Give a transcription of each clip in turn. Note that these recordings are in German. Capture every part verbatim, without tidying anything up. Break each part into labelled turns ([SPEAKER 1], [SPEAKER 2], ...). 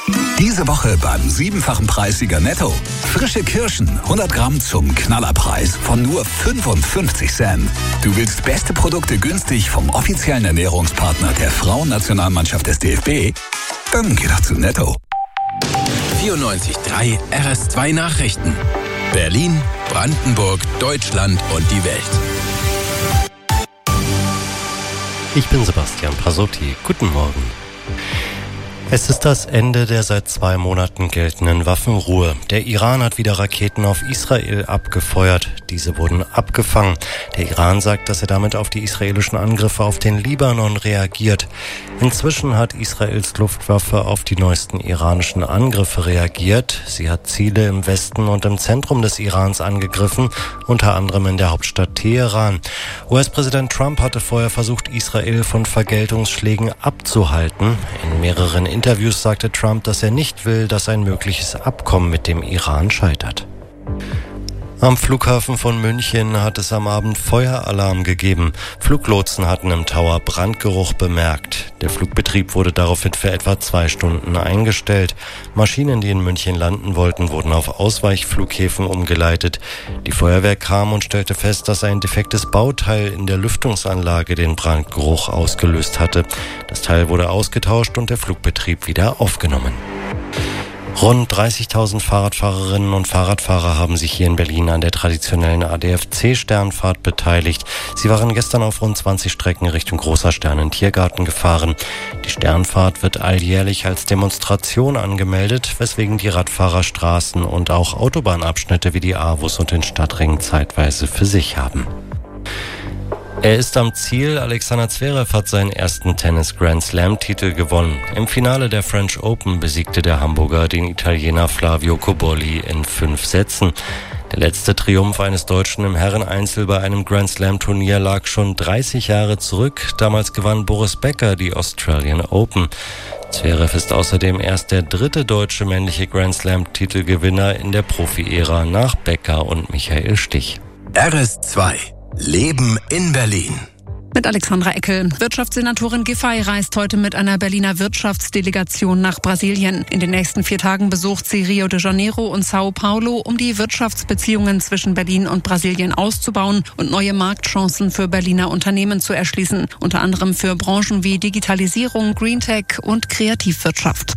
[SPEAKER 1] Diese Woche beim siebenfachen Preissieger Netto. Frische Kirschen, hundert Gramm zum Knallerpreis von nur fünfundfünfzig Cent. Du willst beste Produkte günstig vom offiziellen Ernährungspartner der Frauennationalmannschaft des D F B? Dann geh doch zu Netto.
[SPEAKER 2] vierundneunzig Komma drei R S zwei Nachrichten. Berlin, Brandenburg, Deutschland und die Welt.
[SPEAKER 3] Ich bin Sebastian Prasotti. Guten Morgen. Es ist das Ende der seit zwei Monaten geltenden Waffenruhe. Der Iran hat wieder Raketen auf Israel abgefeuert. Diese wurden abgefangen. Der Iran sagt, dass er damit auf die israelischen Angriffe auf den Libanon reagiert. Inzwischen hat Israels Luftwaffe auf die neuesten iranischen Angriffe reagiert. Sie hat Ziele im Westen und im Zentrum des Irans angegriffen, unter anderem in der Hauptstadt Teheran. U S-Präsident Trump hatte vorher versucht, Israel von Vergeltungsschlägen abzuhalten. In mehreren Interviews sagte Trump, dass er nicht will, dass ein mögliches Abkommen mit dem Iran scheitert. Am Flughafen von München hat es am Abend Feueralarm gegeben. Fluglotsen hatten im Tower Brandgeruch bemerkt. Der Flugbetrieb wurde daraufhin für etwa zwei Stunden eingestellt. Maschinen, die in München landen wollten, wurden auf Ausweichflughäfen umgeleitet. Die Feuerwehr kam und stellte fest, dass ein defektes Bauteil in der Lüftungsanlage den Brandgeruch ausgelöst hatte. Das Teil wurde ausgetauscht und der Flugbetrieb wieder aufgenommen. Rund dreißigtausend Fahrradfahrerinnen und Fahrradfahrer haben sich hier in Berlin an der traditionellen A D F C-Sternfahrt beteiligt. Sie waren gestern auf rund zwanzig Strecken Richtung Großer Stern in Tiergarten gefahren. Die Sternfahrt wird alljährlich als Demonstration angemeldet, weswegen die Radfahrer Straßen und auch Autobahnabschnitte wie die AWUS und den Stadtring zeitweise für sich haben. Er ist am Ziel. Alexander Zverev hat seinen ersten Tennis-Grand-Slam-Titel gewonnen. Im Finale der French Open besiegte der Hamburger den Italiener Flavio Cobolli in fünf Sätzen. Der letzte Triumph eines Deutschen im Herreneinzel bei einem Grand-Slam-Turnier lag schon dreißig Jahre zurück. Damals gewann Boris Becker die Australian Open. Zverev ist außerdem erst der dritte deutsche männliche Grand-Slam-Titelgewinner in der Profi-Ära nach Becker und Michael Stich.
[SPEAKER 2] R S zwei. Leben in Berlin.
[SPEAKER 4] Mit Alexandra Eckel. Wirtschaftssenatorin Giffey reist heute mit einer Berliner Wirtschaftsdelegation nach Brasilien. In den nächsten vier Tagen besucht sie Rio de Janeiro und Sao Paulo, um die Wirtschaftsbeziehungen zwischen Berlin und Brasilien auszubauen und neue Marktchancen für Berliner Unternehmen zu erschließen. Unter anderem für Branchen wie Digitalisierung, Greentech und Kreativwirtschaft.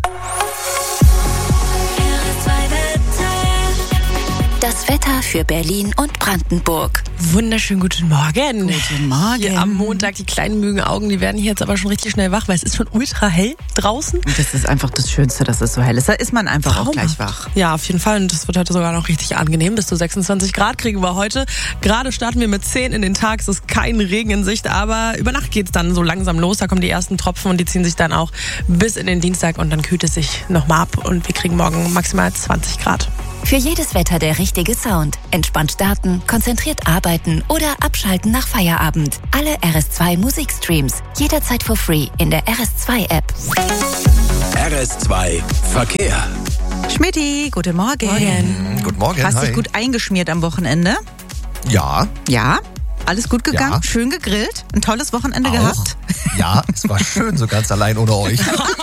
[SPEAKER 5] Das Wetter für Berlin und Brandenburg.
[SPEAKER 6] Wunderschönen guten Morgen.
[SPEAKER 7] Guten Morgen.
[SPEAKER 6] Hier am Montag, die kleinen müden Augen, die werden hier jetzt aber schon richtig schnell wach, weil es ist schon ultra hell draußen.
[SPEAKER 7] Das ist einfach das Schönste, dass es so hell ist. Da ist man einfach
[SPEAKER 6] Traumhaft.
[SPEAKER 7] auch gleich wach.
[SPEAKER 6] Ja, auf jeden Fall. Und das wird heute sogar noch richtig angenehm. Bis zu sechsundzwanzig Grad kriegen wir heute. Gerade starten wir mit zehn in den Tag. Es ist kein Regen in Sicht, aber über Nacht geht es dann so langsam los. Da kommen die ersten Tropfen und die ziehen sich dann auch bis in den Dienstag und dann kühlt es sich nochmal ab und wir kriegen morgen maximal zwanzig Grad.
[SPEAKER 5] Für jedes Wetter der richtige Sound. Entspannt starten, konzentriert arbeiten oder abschalten nach Feierabend. Alle R S zwei Musikstreams. Jederzeit for free in der R S zwei App.
[SPEAKER 2] R S zwei Verkehr.
[SPEAKER 7] Schmidti, guten Morgen.
[SPEAKER 8] Morgen. Guten Morgen,
[SPEAKER 7] Hast
[SPEAKER 8] hi.
[SPEAKER 7] dich gut eingeschmiert am Wochenende?
[SPEAKER 8] Ja.
[SPEAKER 7] Ja? Alles gut gegangen?
[SPEAKER 8] Ja.
[SPEAKER 7] Schön gegrillt? Ein tolles Wochenende
[SPEAKER 8] Auch.
[SPEAKER 7] gehabt?
[SPEAKER 8] Ja, es war schön, so ganz allein ohne euch.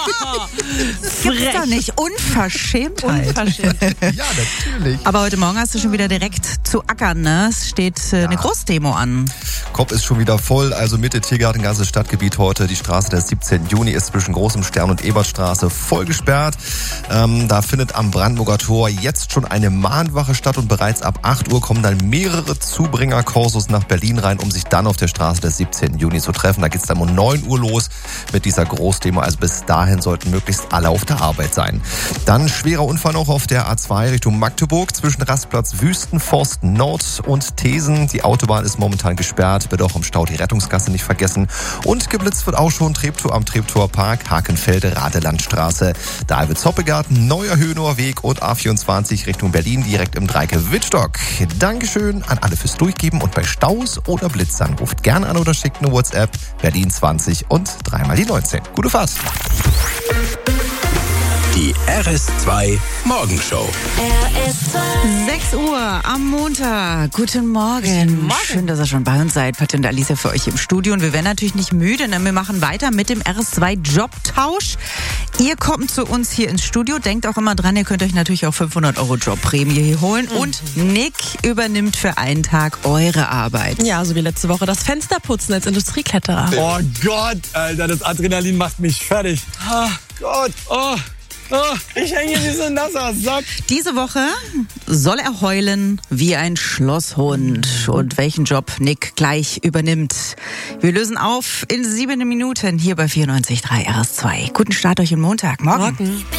[SPEAKER 7] Das gibt's doch nicht. Unverschämtheit.
[SPEAKER 6] Unverschämt.
[SPEAKER 8] Ja, natürlich.
[SPEAKER 7] Aber heute Morgen hast du schon wieder direkt zu ackern, ne? Es steht äh, eine Großdemo an.
[SPEAKER 8] Kopf ist schon wieder voll, also Mitte Tiergarten, ganzes Stadtgebiet heute. Die Straße des siebzehnten Juni ist zwischen Großem Stern und Ebertstraße voll gesperrt. Ähm, da findet am Brandenburger Tor jetzt schon eine Mahnwache statt und bereits ab acht Uhr kommen dann mehrere Zubringer-Korsos nach Berlin rein, um sich dann auf der Straße des siebzehnten Juni zu treffen. Da geht's dann um neun Uhr los mit dieser Großdemo. Also bis dahin sollten möglichst alle auf der Arbeit sein. Dann schwerer Unfall noch auf der A zwei Richtung Magdeburg zwischen Rastplatz Wüstenforst Nord und Thesen. Die Autobahn ist momentan gesperrt, wird auch im Stau die Rettungsgasse nicht vergessen. Und geblitzt wird auch schon Treptow am Treptower Park, Hakenfelde, Radelandstraße, David-Zoppegarten, Neuer Höhner Weg und A vierundzwanzig Richtung Berlin direkt im Dreiecke Wittstock. Dankeschön an alle fürs Durchgeben und bei Staus oder Blitzern ruft gerne an oder schickt eine WhatsApp Berlin zwanzig und dreimal die neunzehn. Gute Fahrt!
[SPEAKER 2] Die R S zwei Morgenshow.
[SPEAKER 7] sechs Uhr am Montag. Guten Morgen. Guten Morgen. Schön, dass ihr schon bei uns seid. Patin und Alicia für euch im Studio. Und wir werden natürlich nicht müde, denn wir machen weiter mit dem R S zwei Jobtausch. Ihr kommt zu uns hier ins Studio. Denkt auch immer dran, ihr könnt euch natürlich auch fünfhundert Euro Jobprämie hier holen. Mhm. Und Nick übernimmt für einen Tag eure Arbeit.
[SPEAKER 6] Ja, so wie letzte Woche das Fensterputzen als Industriekletterer.
[SPEAKER 9] Oh Gott, Alter, das Adrenalin macht mich fertig. Oh Gott, oh. Oh, ich hänge hier wie so ein nasser Sack.
[SPEAKER 7] Diese Woche soll er heulen wie ein Schlosshund. Und welchen Job Nick gleich übernimmt. Wir lösen auf in sieben Minuten hier bei vierundneunzig Komma drei R S zwei. Guten Start euch im Montag. Morgen. Morgen.